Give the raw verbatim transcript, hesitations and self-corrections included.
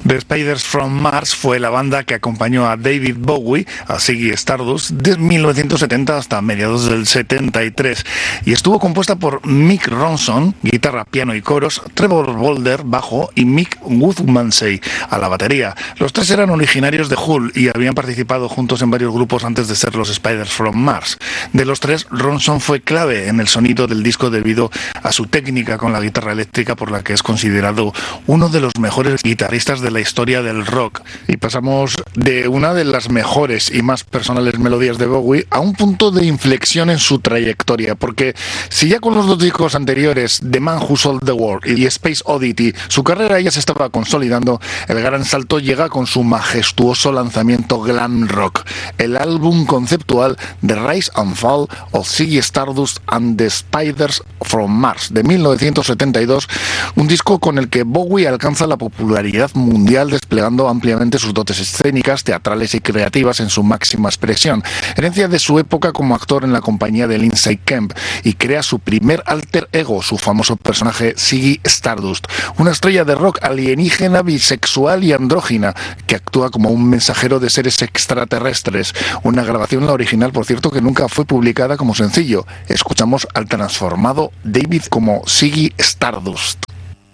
The Spiders from Mars fue la banda que acompañó a David Bowie, a Ziggy Stardust, de mil novecientos setenta hasta mediados del setenta y tres, y estuvo compuesta por Mick Ronson, guitarra, piano y coros, Trevor Bolder, bajo, y Mick Woodmansey, a la batería. Los tres eran originarios de Hull y habían participado juntos en varios grupos antes de ser los Spiders from Mars. De los tres, Ronson fue clave en el sonido del disco debido a su técnica con la guitarra eléctrica, por la que es considerado uno de los mejores guitarristas de la historia del rock. Y pasamos de una de las mejores y más personales melodías de Bowie a un punto de inflexión en su trayectoria, porque si ya con los dos discos anteriores, The Man Who Sold the World y Space Oddity, su carrera ya se estaba consolidando, el gran salto llega con su majestuoso lanzamiento glam rock, el álbum conceptual The Rise and Fall of Ziggy Stardust and the Spiders from Mars de mil novecientos setenta y dos, un disco con el que Bowie alcanza la popularidad mundial desplegando ampliamente sus dotes escénicas, teatrales y creativas en su máxima expresión, herencia de su época como actor en la compañía de Lindsay Kemp, y crea su primer alter ego, su famoso personaje Ziggy Stardust, una estrella de rock alienígena, bisexual y andrógina que actúa como un mensajero de seres extraterrestres. Una grabación, la original, por cierto, que nunca fue publicada como sencillo. Escuchamos al transformado David como Ziggy Stardust.